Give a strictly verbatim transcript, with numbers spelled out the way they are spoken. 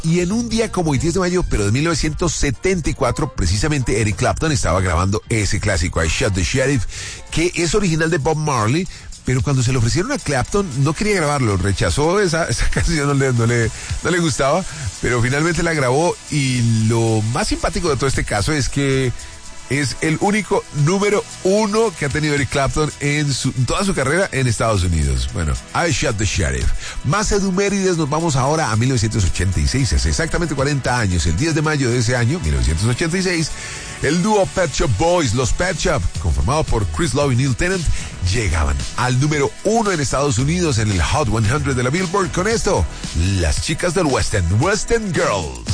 Y en un día como el diez de mayo, pero de mil novecientos setenta y cuatro, precisamente Eric Clapton estaba grabando ese clásico, I Shot the Sheriff, que es original de Bob Marley, pero cuando se le ofrecieron a Clapton no quería grabarlo, rechazó esa, esa canción, no le, no, le, no le gustaba, pero finalmente la grabó. Y lo más simpático de todo este caso es que es el único número uno que ha tenido Eric Clapton en, su, en toda su carrera en Estados Unidos. Bueno, I Shot the Sheriff. Más edumérides, nos vamos ahora a mil novecientos ochenta y seis, hace exactamente cuarenta años, el diez de mayo de ese año, mil novecientos ochenta y seis, el dúo Pet Shop Boys, los Pet Shop, conformado por Chris Lowe y Neil Tennant, llegaban al número uno en Estados Unidos en el Hot cien de la Billboard con esto, las chicas del West End, West End Girls.